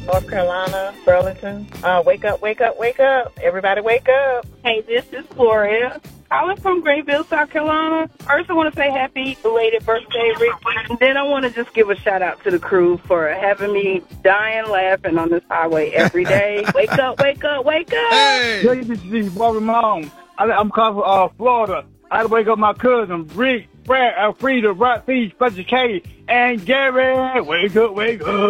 North Carolina, Burlington. Wake up, wake up, wake up. Everybody wake up. Hey, this is Gloria. Calling from Greenville, South Carolina. First, I want to say happy belated birthday, Ricky. And then I want to just give a shout out to the crew for having me dying laughing on this highway every day. Wake up, wake up, wake up. Hey! This is Bobby Malone. I'm calling from Florida. I had to wake up my cousin, Rick, Brad, Alfreda, Rock P, Special K, and Gary. Wake up, wake up.